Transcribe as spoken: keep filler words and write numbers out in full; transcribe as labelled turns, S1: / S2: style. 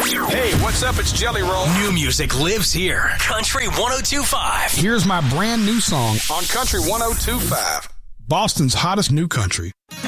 S1: Hey, what's up? It's Jelly Roll.
S2: New music lives here. Country one oh two point five.
S3: Here's my brand new song
S1: On Country one oh two point five.
S3: Boston's hottest new country.